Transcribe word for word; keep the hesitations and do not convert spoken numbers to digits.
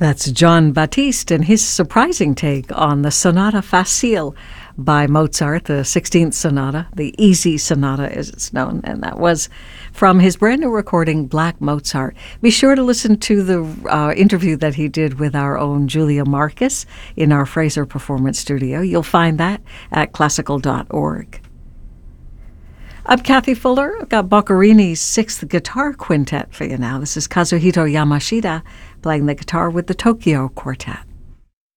That's John Batiste and his surprising take on the Sonata Facile by Mozart, the sixteenth Sonata, the Easy Sonata as it's known, and that was from his brand new recording, Black Mozart. Be sure to listen to the uh, interview that he did with our own Julia Marcus in our Fraser Performance Studio. You'll find that at classical dot org. I'm Kathy Fuller. I've got Boccherini's Sixth Guitar Quintet for you now. This is Kazuhito Yamashita playing the guitar with the Tokyo Quartet.